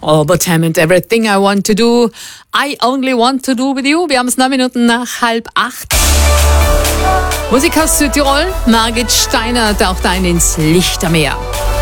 All the time and everything I want to do, I only want to do with you. Wir haben es 9 Minuten nach 7:30. Musik aus Südtirol, Margit Steiner taucht ein ins Lichtermeer.